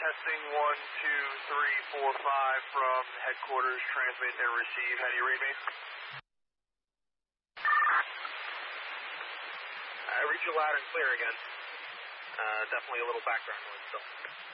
testing 1, 2, 3, 4, 5 from headquarters, transmit and receive. How do you read me? I read you loud and clear again. Definitely a little background noise still.